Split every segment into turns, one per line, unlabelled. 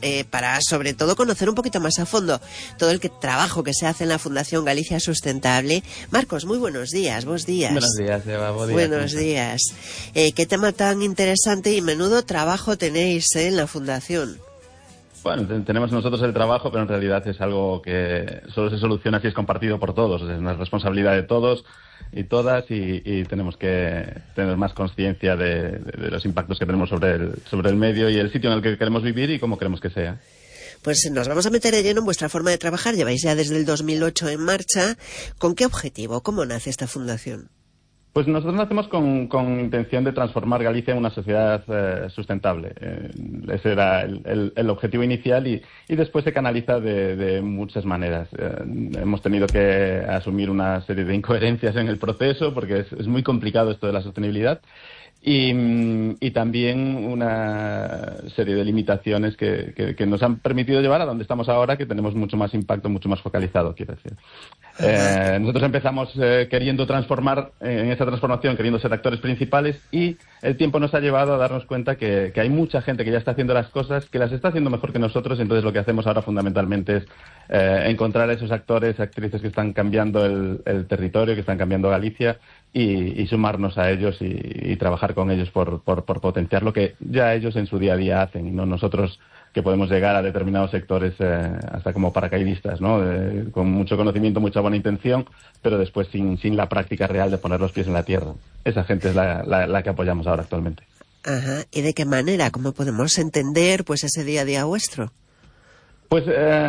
para sobre todo conocer un poquito más a fondo todo el trabajo que se hace en la Fundación Galicia Sustentable. Marcos, muy buenos días, bos días.
Buenos días, Eva,
buenos días. Qué tema tan interesante y menudo trabajo tenéis en la Fundación.
Bueno, tenemos nosotros el trabajo, pero en realidad es algo que solo se soluciona si es compartido por todos. Es una responsabilidad de todos y todas y tenemos que tener más conciencia de los impactos que tenemos sobre el medio y el sitio en el que queremos vivir y cómo queremos que sea.
Pues nos vamos a meter de lleno en vuestra forma de trabajar. Lleváis ya desde el 2008 en marcha. ¿Con qué objetivo? ¿Cómo nace esta fundación?
Pues nosotros nacemos con intención de transformar Galicia en una sociedad sustentable. Ese era el objetivo inicial y después se canaliza de muchas maneras. Hemos tenido que asumir una serie de incoherencias en el proceso porque es muy complicado esto de la sostenibilidad. Y también una serie de limitaciones que nos han permitido llevar a donde estamos ahora, que tenemos mucho más impacto, mucho más focalizado, quiero decir. Nosotros empezamos queriendo transformar, en esa transformación, queriendo ser actores principales, y el tiempo nos ha llevado a darnos cuenta que hay mucha gente que ya está haciendo las cosas, que las está haciendo mejor que nosotros, entonces lo que hacemos ahora fundamentalmente es encontrar a esos actores, actrices que están cambiando el territorio, que están cambiando Galicia, y sumarnos a ellos y trabajar con ellos por potenciar lo que ya ellos en su día a día hacen, y no nosotros que podemos llegar a determinados sectores hasta como paracaidistas, ¿no? Con mucho conocimiento, mucha buena intención, pero después sin la práctica real de poner los pies en la tierra. Esa gente es la que apoyamos ahora actualmente.
Ajá. ¿Y de qué manera? ¿Cómo podemos entender pues ese día a día vuestro?
Pues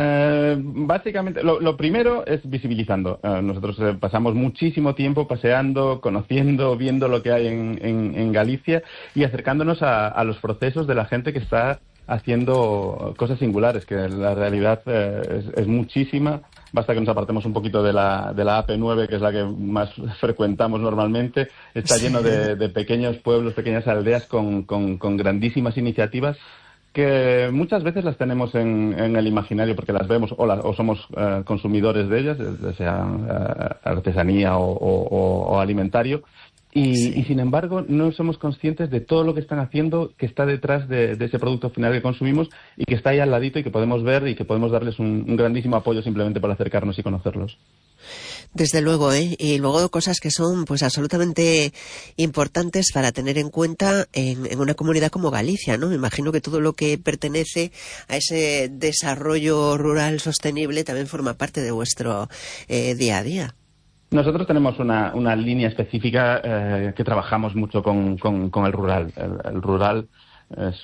básicamente lo primero es visibilizando. Nosotros pasamos muchísimo tiempo paseando, conociendo, viendo lo que hay en Galicia y acercándonos a los procesos de la gente que está haciendo cosas singulares, que la realidad es muchísima. Basta que nos apartemos un poquito de la AP9, que es la que más frecuentamos normalmente. Está lleno de pequeños pueblos, pequeñas aldeas con grandísimas iniciativas que muchas veces las tenemos en el imaginario porque las vemos o somos consumidores de ellas, sea artesanía o alimentario, y sin embargo no somos conscientes de todo lo que están haciendo, que está detrás de ese producto final que consumimos y que está ahí al ladito y que podemos ver y que podemos darles un grandísimo apoyo simplemente por acercarnos y conocerlos.
Desde luego, y luego cosas que son pues absolutamente importantes para tener en cuenta en una comunidad como Galicia, ¿no? Me imagino que todo lo que pertenece a ese desarrollo rural sostenible también forma parte de vuestro día a día.
Nosotros tenemos una línea específica que trabajamos mucho con el rural. El rural es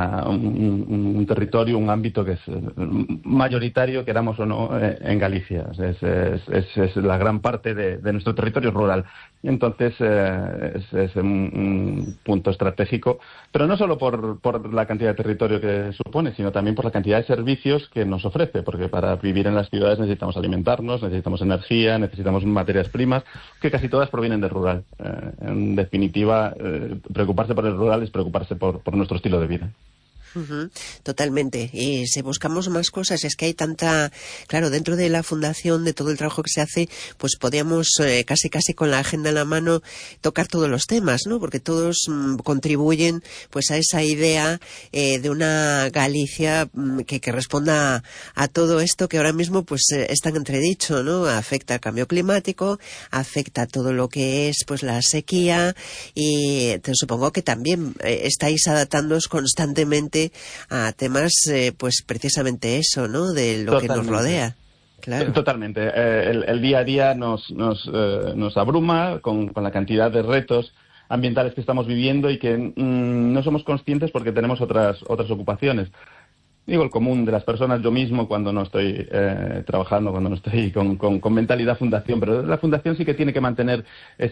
un territorio, un ámbito que es mayoritario, queramos o no, en Galicia. Es la gran parte de nuestro territorio rural. Entonces es un punto estratégico, pero no solo por la cantidad de territorio que supone, sino también por la cantidad de servicios que nos ofrece, porque para vivir en las ciudades necesitamos alimentarnos, necesitamos energía, necesitamos materias primas, que casi todas provienen del rural. En definitiva, preocuparse por el rural es preocuparse por nuestro estilo de vida.
Uh-huh, totalmente. Y si buscamos más cosas, es que hay tanta, claro, dentro de la fundación, de todo el trabajo que se hace, pues podríamos casi con la agenda en la mano tocar todos los temas, ¿no? Porque todos contribuyen pues a esa idea de una Galicia que responda a todo esto que ahora mismo pues está en entredicho, ¿no? Afecta al cambio climático, afecta a todo lo que es pues la sequía y te supongo que también estáis adaptándoos constantemente a temas, pues precisamente eso, ¿no? De lo
Totalmente.
Que nos rodea. Claro.
Totalmente. El día a día nos abruma con la cantidad de retos ambientales que estamos viviendo y que no somos conscientes porque tenemos otras ocupaciones. Digo, el común de las personas, yo mismo cuando no estoy trabajando, cuando no estoy con mentalidad fundación, pero la fundación sí que tiene que mantener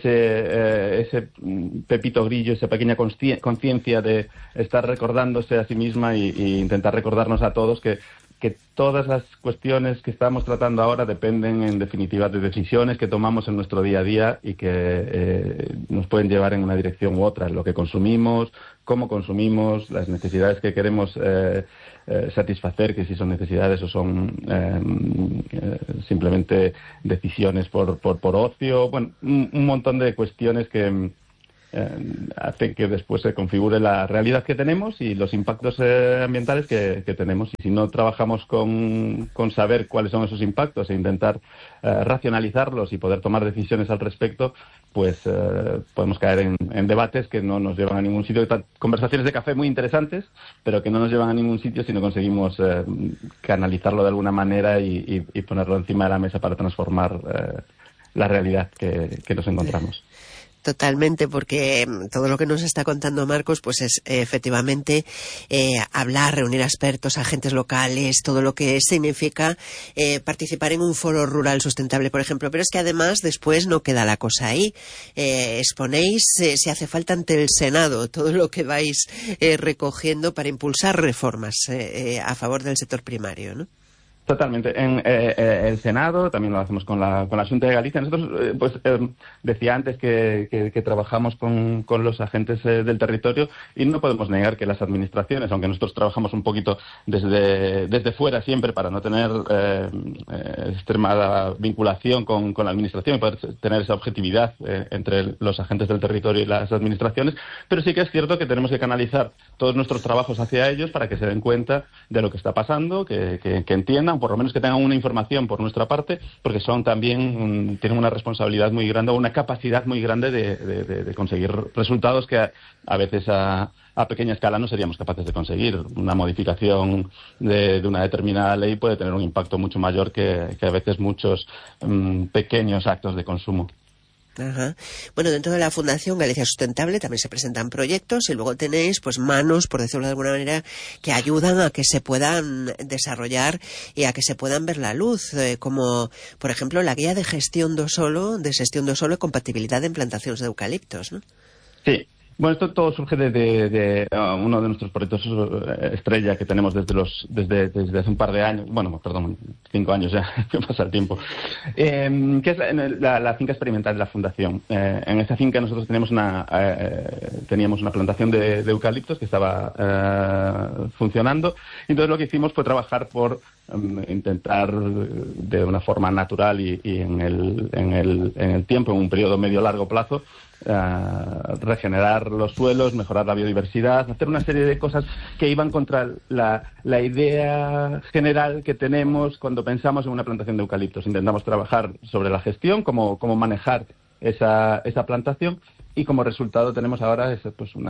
ese pepito grillo, esa pequeña conciencia de estar recordándose a sí misma y intentar recordarnos a todos que todas las cuestiones que estamos tratando ahora dependen en definitiva de decisiones que tomamos en nuestro día a día y que nos pueden llevar en una dirección u otra, lo que consumimos, cómo consumimos, las necesidades que queremos satisfacer, que si son necesidades o son simplemente decisiones por ocio, bueno, un montón de cuestiones que hace que después se configure la realidad que tenemos y los impactos ambientales que tenemos. Y si no trabajamos con saber cuáles son esos impactos e intentar racionalizarlos y poder tomar decisiones al respecto, pues podemos caer en debates que no nos llevan a ningún sitio. Conversaciones de café muy interesantes, pero que no nos llevan a ningún sitio si no conseguimos canalizarlo de alguna manera y ponerlo encima de la mesa para transformar la realidad que nos encontramos.
Totalmente, porque todo lo que nos está contando Marcos, pues es efectivamente hablar, reunir a expertos, agentes locales, todo lo que significa participar en un foro rural sustentable, por ejemplo. Pero es que además después no queda la cosa ahí. Exponéis, si hace falta, ante el Senado todo lo que vais recogiendo para impulsar reformas a favor del sector primario, ¿no?
Totalmente. En el Senado también lo hacemos con la Xunta de Galicia. Nosotros, decía antes que trabajamos con los agentes del territorio y no podemos negar que las administraciones, aunque nosotros trabajamos un poquito desde fuera siempre para no tener extremada vinculación con la administración y poder tener esa objetividad entre los agentes del territorio y las administraciones, pero sí que es cierto que tenemos que canalizar todos nuestros trabajos hacia ellos para que se den cuenta de lo que está pasando, que entiendan, por lo menos que tengan una información por nuestra parte, porque son también, tienen una responsabilidad muy grande, una capacidad muy grande de conseguir resultados que a veces a pequeña escala no seríamos capaces de conseguir. Una modificación de una determinada ley puede tener un impacto mucho mayor que a veces muchos pequeños actos de consumo.
Ajá. Bueno, dentro de la Fundación Galicia Sustentable también se presentan proyectos y luego tenéis pues manos, por decirlo de alguna manera, que ayudan a que se puedan desarrollar y a que se puedan ver la luz, como por ejemplo la guía de gestión do solo y compatibilidad de plantaciones de eucaliptos, ¿no? Sí.
Bueno, esto todo surge de uno de nuestros proyectos estrella que tenemos desde hace un par de años, 5 años ya, que pasa el tiempo, que es la finca experimental de la Fundación. En esta finca nosotros teníamos una plantación de eucaliptos que estaba funcionando, y entonces lo que hicimos fue trabajar por intentar de una forma natural y en el tiempo, en un periodo medio-largo plazo, regenerar los suelos, mejorar la biodiversidad, hacer una serie de cosas que iban contra la idea general que tenemos cuando pensamos en una plantación de eucaliptos. Intentamos trabajar sobre la gestión, cómo manejar esa plantación, y como resultado tenemos ahora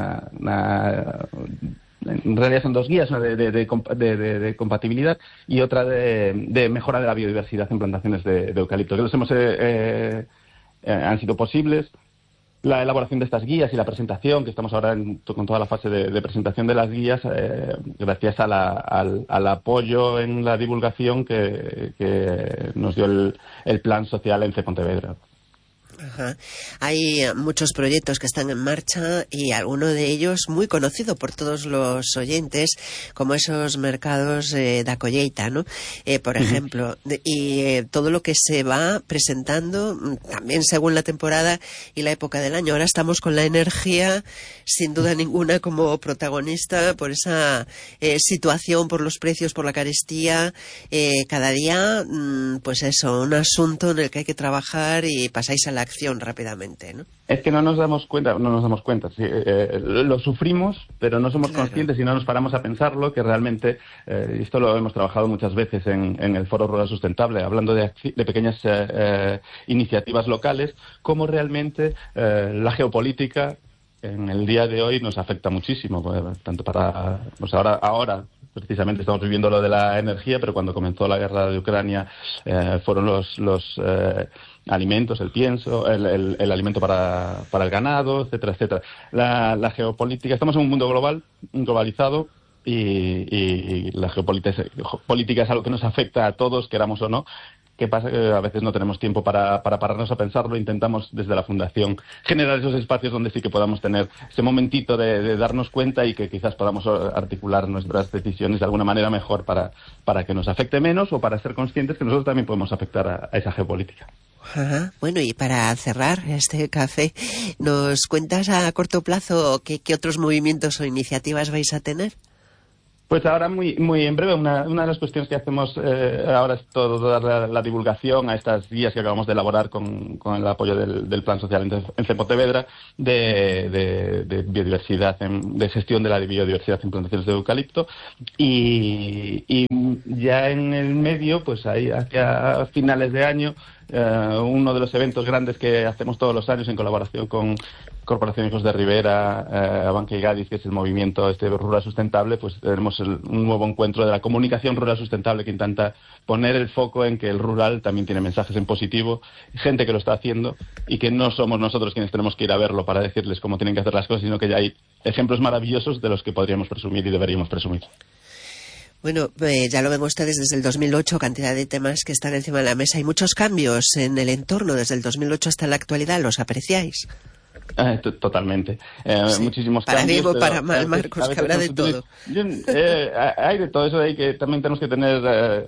en realidad son 2 guías, una de compatibilidad y otra de mejora de la biodiversidad en plantaciones de eucaliptos. Han sido posibles la elaboración de estas guías y la presentación, que estamos ahora con toda la fase de presentación de las guías, gracias al apoyo en la divulgación que nos dio el Plan Social ENCE Pontevedra.
Ajá. Hay muchos proyectos que están en marcha y alguno de ellos muy conocido por todos los oyentes, como esos mercados da colleita, ¿no? Por ejemplo, y todo lo que se va presentando también según la temporada y la época del año. Ahora estamos con la energía, sin duda ninguna, como protagonista por esa situación, por los precios, por la carestía. Cada día, pues eso, un asunto en el que hay que trabajar y pasáis a la acción rápidamente, ¿no?
Es que no nos damos cuenta. Sí, lo sufrimos, pero no somos conscientes y no nos paramos a pensarlo, que realmente, esto lo hemos trabajado muchas veces en el Foro Rural Sustentable, hablando de pequeñas iniciativas locales, cómo realmente la geopolítica en el día de hoy nos afecta muchísimo, tanto para ahora precisamente estamos viviendo lo de la energía, pero cuando comenzó la guerra de Ucrania fueron los alimentos, el pienso, el alimento para el ganado, etcétera, etcétera. La geopolítica, estamos en un mundo globalizado, y la geopolítica es algo que nos afecta a todos, queramos o no. ¿Qué pasa? Que a veces no tenemos tiempo para pararnos a pensarlo. Intentamos desde la Fundación generar esos espacios donde sí que podamos tener ese momentito de darnos cuenta y que quizás podamos articular nuestras decisiones de alguna manera mejor para que nos afecte menos, o para ser conscientes que nosotros también podemos afectar a esa geopolítica.
Ajá. Bueno, y para cerrar este café, ¿nos cuentas a corto plazo qué otros movimientos o iniciativas vais a tener?
Pues ahora, muy en breve, una de las cuestiones que hacemos ahora es toda la divulgación a estas guías que acabamos de elaborar con el apoyo del Plan Social en Cepotevedra de biodiversidad, de gestión de la biodiversidad en plantaciones de eucalipto. Y ya en el medio, pues ahí hacia finales de año, uno de los eventos grandes que hacemos todos los años en colaboración con Corporación Hijos de Rivera, Abanca y Gadis, que es el movimiento rural sustentable, pues tenemos un nuevo encuentro de la comunicación rural sustentable que intenta poner el foco en que el rural también tiene mensajes en positivo, gente que lo está haciendo y que no somos nosotros quienes tenemos que ir a verlo para decirles cómo tienen que hacer las cosas, sino que ya hay ejemplos maravillosos de los que podríamos presumir y deberíamos presumir.
Bueno, ya lo ven ustedes desde el 2008, cantidad de temas que están encima de la mesa. Hay muchos cambios en el entorno desde el 2008 hasta la actualidad. ¿Los apreciáis?
Totalmente.
Sí,
muchísimos
para
cambios.
Para bien o para mal, Marcos, que habrá de todo.
Hay de todo eso, que también tenemos que tener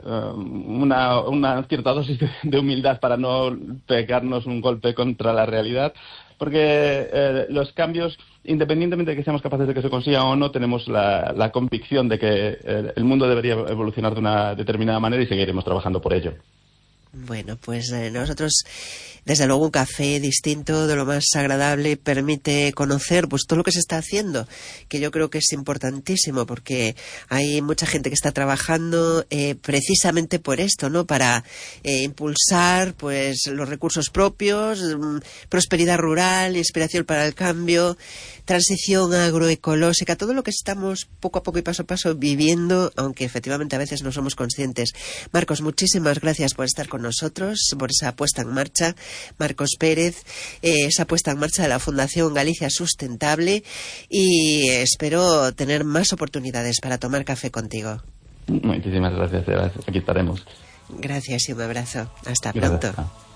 una cierta dosis de humildad para no pegarnos un golpe contra la realidad, porque los cambios, independientemente de que seamos capaces de que se consiga o no, tenemos la convicción de que el mundo debería evolucionar de una determinada manera y seguiremos trabajando por ello.
Bueno, pues nosotros, desde luego, un café distinto, de lo más agradable, permite conocer pues todo lo que se está haciendo, que yo creo que es importantísimo, porque hay mucha gente que está trabajando precisamente por esto, ¿no? Para impulsar pues los recursos propios, prosperidad rural, inspiración para el cambio, transición agroecológica, todo lo que estamos poco a poco y paso a paso viviendo, aunque efectivamente a veces no somos conscientes. Marcos, muchísimas gracias por estar con nosotros, por esa puesta en marcha. Marcos Pérez, esa puesta en marcha de la Fundación Galicia Sustentable, y espero tener más oportunidades para tomar café contigo.
Muchísimas gracias, aquí estaremos.
Gracias y un abrazo. Hasta
Gracias.
pronto.